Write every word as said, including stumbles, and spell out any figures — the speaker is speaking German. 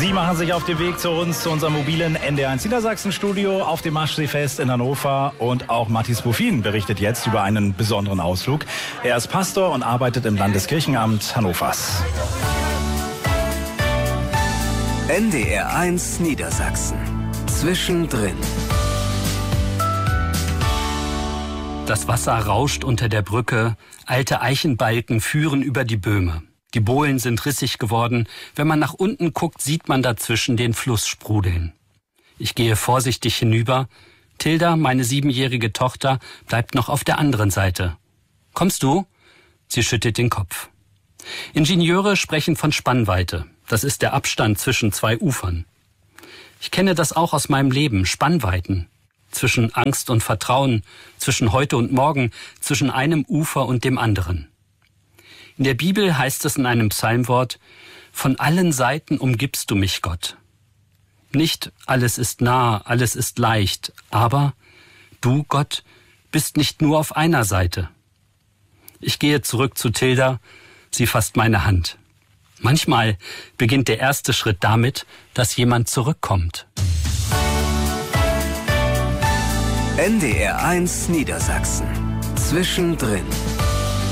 Sie machen sich auf den Weg zu uns, zu unserem mobilen N D R eins Niedersachsen-Studio auf dem Maschseefest in Hannover. Und auch Mathis Buffin berichtet jetzt über einen besonderen Ausflug. Er ist Pastor und arbeitet im Landeskirchenamt Hannovers. N D R eins Niedersachsen. Zwischendrin. Das Wasser rauscht unter der Brücke, alte Eichenbalken führen über die Böhme. Die Bohlen sind rissig geworden. Wenn man nach unten guckt, sieht man dazwischen den Fluss sprudeln. Ich gehe vorsichtig hinüber. Tilda, meine siebenjährige Tochter, bleibt noch auf der anderen Seite. Kommst du? Sie schüttelt den Kopf. Ingenieure sprechen von Spannweite. Das ist der Abstand zwischen zwei Ufern. Ich kenne das auch aus meinem Leben, Spannweiten. Zwischen Angst und Vertrauen, zwischen heute und morgen, zwischen einem Ufer und dem anderen. In der Bibel heißt es in einem Psalmwort, von allen Seiten umgibst du mich, Gott. Nicht alles ist nah, alles ist leicht, aber du, Gott, bist nicht nur auf einer Seite. Ich gehe zurück zu Tilda, sie fasst meine Hand. Manchmal beginnt der erste Schritt damit, dass jemand zurückkommt. N D R eins Niedersachsen. Zwischendrin.